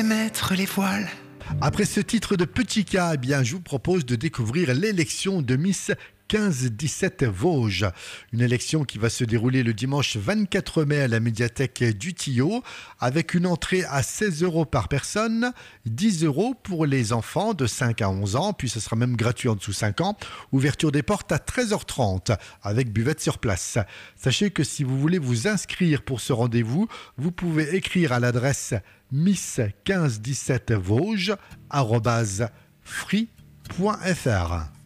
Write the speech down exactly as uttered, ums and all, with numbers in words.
émettre les voiles. Après ce titre de petit cas, eh bien, je vous propose de découvrir l'élection de Miss quinze dix-sept Vosges. Une élection qui va se dérouler le dimanche vingt-quatre mai à la médiathèque du Tillot, avec une entrée à seize euros par personne, dix euros pour les enfants de cinq à onze ans, puis ce sera même gratuit en dessous cinq ans. Ouverture des portes à treize heures trente, avec buvette sur place. Sachez que si vous voulez vous inscrire pour ce rendez-vous, vous pouvez écrire à l'adresse miss quinze dix-sept Vosges arobase free point f r.